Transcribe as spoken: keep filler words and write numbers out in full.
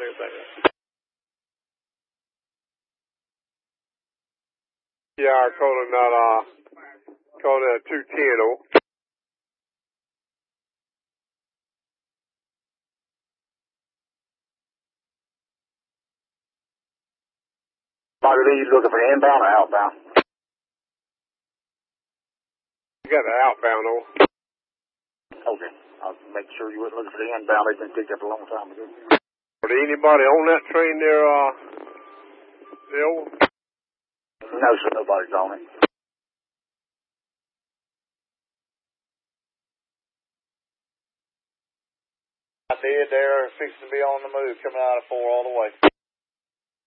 a second. Yeah, I calling that, uh, calling that two ten, oh. Are you looking for inbound or outbound? You got the outbound, oh. Okay. I'll make sure you wasn't looking for the inbound. They've been picked up a long time ago. Are there anybody on that train there, uh, Bill? No, sir. Nobody's on it. I did. They're fixing to be on the move, coming out of four all the way.